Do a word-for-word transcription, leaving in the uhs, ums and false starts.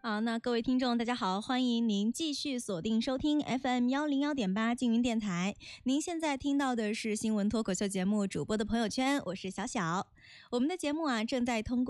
好，那各位听众大家好，欢迎您继续锁定收听 F M 一零一点八静云电台。您现在听到的是新闻脱口秀节目主播的朋友圈，我是小小。我们的节目啊正在通过